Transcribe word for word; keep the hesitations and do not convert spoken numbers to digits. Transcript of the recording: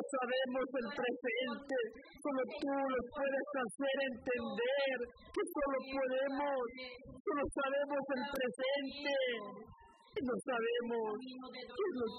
sabemos el presente, solo tú nos puedes hacer entender que solo podemos, solo sabemos el presente. Y no sabemos qué es lo